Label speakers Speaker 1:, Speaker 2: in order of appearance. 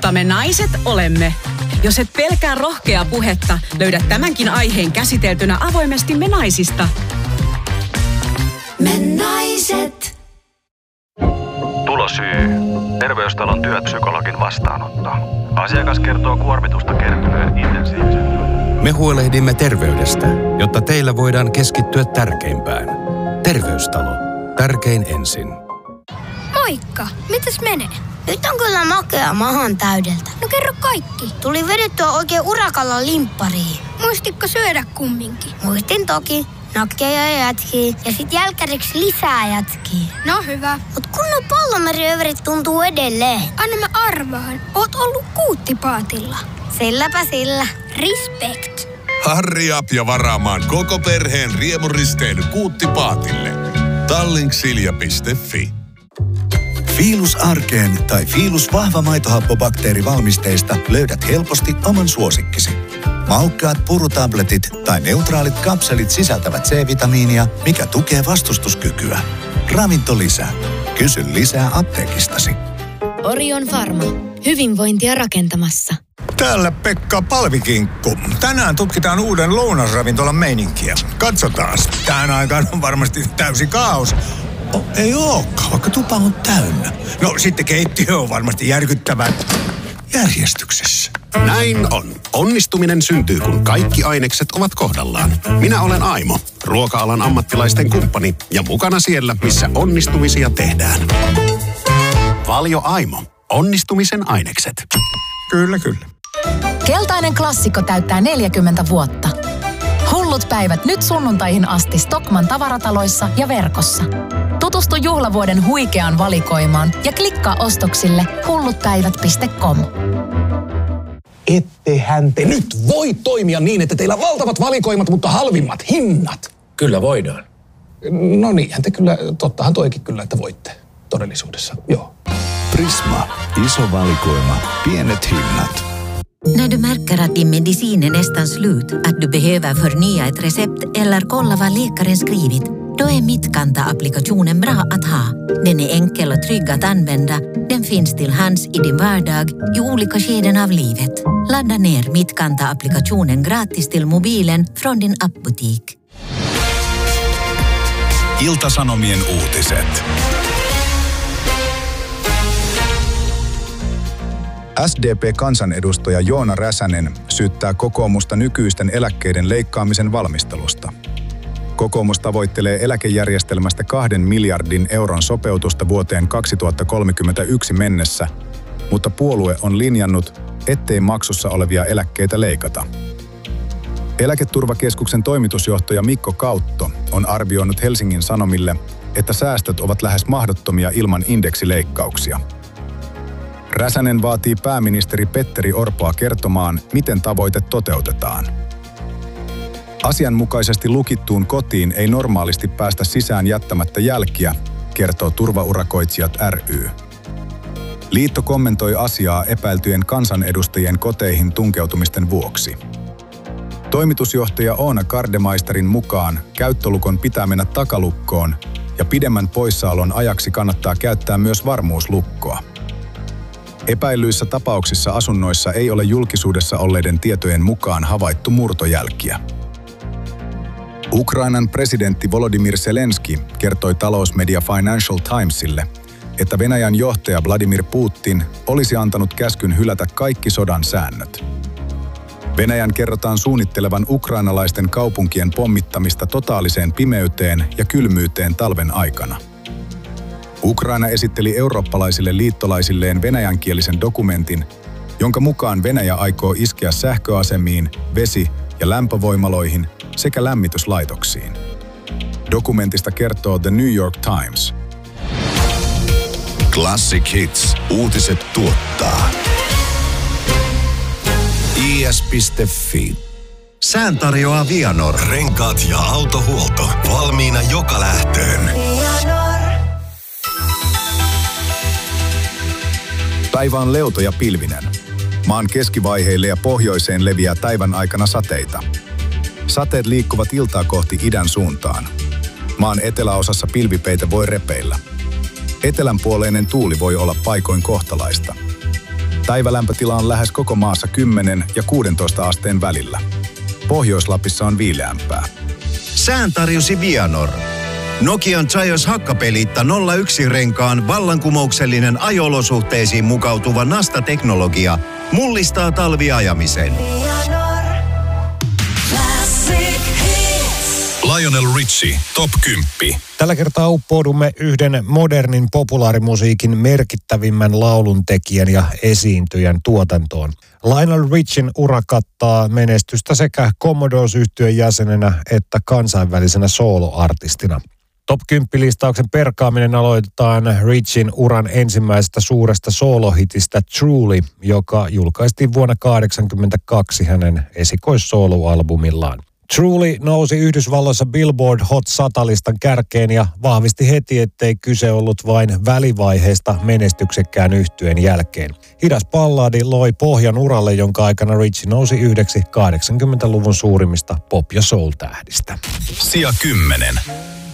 Speaker 1: Mutta me naiset olemme. Jos et pelkää rohkeaa puhetta, löydät tämänkin aiheen käsiteltynä avoimesti Me naisista.
Speaker 2: Me naiset.
Speaker 3: Tulosyy. Terveystalon työpsykologin vastaanotto. Asiakas kertoo kuormitusta kertyneen intensiivisen.
Speaker 4: Me huolehdimme terveydestä, jotta teillä voidaan keskittyä tärkeimpään. Terveystalo. Tärkein ensin.
Speaker 5: Moikka! Mitäs menee?
Speaker 6: Nyt on kyllä makea mahan täydeltä.
Speaker 5: No kerro kaikki.
Speaker 6: Tuli vedettyä oikein urakalla limppariin.
Speaker 5: Muistitko syödä kumminkin?
Speaker 6: Muistin toki. Nakkeja ja jätkiä ja sit jälkäriksi lisää jätkiä.
Speaker 5: No hyvä.
Speaker 6: Mut kunnon pallomeriöverit tuntuu edelleen.
Speaker 5: Anna mä arvaan. Oot ollut kuuttipaatilla.
Speaker 6: Silläpä sillä.
Speaker 5: Respect.
Speaker 7: Hurry up ja varaamaan koko perheen riemuristeily Kuuttipaatille. Tallinksilja.fi.
Speaker 8: Fiilus arkeen tai Fiilus vahva maitohappobakteerivalmisteista löydät helposti oman suosikkisi. Maukkaat purutabletit tai neutraalit kapselit sisältävät C-vitamiinia, mikä tukee vastustuskykyä. Ravintolisä. Kysy lisää apteekistasi.
Speaker 9: Orion Pharma. Hyvinvointia rakentamassa.
Speaker 10: Täällä Pekka Palvikinkku. Tänään tutkitaan uuden lounasravintolan meininkiä. Katsotaan. Tähän aikaan on varmasti täysi kaos. Ei olekaan, vaikka tupa on täynnä. No sitten keittiö on varmasti järkyttävän järjestyksessä.
Speaker 11: Näin on. Onnistuminen syntyy, kun kaikki ainekset ovat kohdallaan. Minä olen Aimo, ruoka-alan ammattilaisten kumppani ja mukana siellä, missä onnistumisia tehdään. Valio Aimo. Onnistumisen ainekset.
Speaker 10: Kyllä, kyllä.
Speaker 12: Keltainen klassikko täyttää 40 vuotta. Hullut päivät nyt sunnuntaihin asti Stockmann tavarataloissa ja verkossa. Tutustu juhlavuoden huikeaan valikoimaan ja klikkaa ostoksille hullutpäivät.com.
Speaker 13: Ettehän te nyt voi toimia niin, että teillä on valtavat valikoimat, mutta halvimmat hinnat.
Speaker 14: Kyllä voidaan.
Speaker 13: No niinhän te kyllä, tottahan toikin kyllä, että voitte todellisuudessa, joo.
Speaker 8: Prisma. Iso valikoima. Pienet hinnat.
Speaker 15: När du märker att din medicin är nästan slut, att du behöver förnya ett recept eller kolla vad läkaren skrivit, då är Mittkanta-applikationen bra att ha. Den är enkel och trygg att använda. Den finns till hands i din vardag i olika skeden av livet. Ladda ner Mittkanta-applikationen gratis till mobilen från din appbutik.
Speaker 8: Ilta-Sanomien uutiset.
Speaker 16: SDP-kansanedustaja Joona Räsänen syyttää kokoomusta nykyisten eläkkeiden leikkaamisen valmistelusta. Kokoomus tavoittelee eläkejärjestelmästä 2 miljardin euron sopeutusta vuoteen 2031 mennessä, mutta puolue on linjannut, ettei maksussa olevia eläkkeitä leikata. Eläketurvakeskuksen toimitusjohtaja Mikko Kautto on arvioinut Helsingin Sanomille, että säästöt ovat lähes mahdottomia ilman indeksileikkauksia. Räsänen vaatii pääministeri Petteri Orpoa kertomaan, miten tavoite toteutetaan. Asianmukaisesti lukittuun kotiin ei normaalisti päästä sisään jättämättä jälkiä, kertoo Turvaurakoitsijat ry. Liitto kommentoi asiaa epäiltyjen kansanedustajien koteihin tunkeutumisten vuoksi. Toimitusjohtaja Oona Kardemaisterin mukaan käyttölukon pitää mennä takalukkoon ja pidemmän poissaolon ajaksi kannattaa käyttää myös varmuuslukkoa. Epäillyissä tapauksissa asunnoissa ei ole julkisuudessa olleiden tietojen mukaan havaittu murtojälkiä. Ukrainan presidentti Volodymyr Zelenski kertoi talousmedia Financial Timesille, että Venäjän johtaja Vladimir Putin olisi antanut käskyn hylätä kaikki sodan säännöt. Venäjän kerrotaan suunnittelevan ukrainalaisten kaupunkien pommittamista totaaliseen pimeyteen ja kylmyyteen talven aikana. Ukraina esitteli eurooppalaisille liittolaisilleen venäjänkielisen dokumentin, jonka mukaan Venäjä aikoo iskeä sähköasemiin, vesi- ja lämpövoimaloihin sekä lämmityslaitoksiin. Dokumentista kertoo The New York Times.
Speaker 8: Classic Hits. Uutiset tuottaa. is.fi.
Speaker 17: Sään tarjoaa Vianor. Renkaat ja autohuolto. Valmiina joka lähtöön.
Speaker 16: Päivä on leuto ja pilvinen. Maan keskivaiheille ja pohjoiseen leviää päivän aikana sateita. Sateet liikkuvat iltaa kohti idän suuntaan. Maan eteläosassa pilvipeitä voi repeillä. Etelänpuoleinen tuuli voi olla paikoin kohtalaista. Päivälämpötila on lähes koko maassa 10 ja 16 asteen välillä. Pohjois-Lapissa on viileämpää.
Speaker 2: Sään tarjosi Vianor. Nokian Zaios hakkapeliitta 01-renkaan vallankumouksellinen ajo-olosuhteisiin mukautuva Nasta-teknologia mullistaa talviajamisen.
Speaker 14: Lionel Richie, Top 10.
Speaker 18: Tällä kertaa uppoudumme yhden modernin populaarimusiikin merkittävimmän lauluntekijän ja esiintyjän tuotantoon. Lionel Richien ura kattaa menestystä sekä Commodores-yhtyön jäsenenä että kansainvälisenä sooloartistina. Top 10-listauksen perkaaminen aloitetaan Richien uran ensimmäisestä suuresta soolohitistä Truly, joka julkaistiin vuonna 1982 hänen esikoissooloalbumillaan. Truly nousi Yhdysvalloissa Billboard Hot 100-listan kärkeen ja vahvisti heti, ettei kyse ollut vain välivaiheesta menestyksekkään yhtyeen jälkeen. Hidas balladi loi pohjan uralle, jonka aikana Richie nousi yhdeksi 80-luvun suurimmista pop- ja soul-tähdistä.
Speaker 14: Sija 10.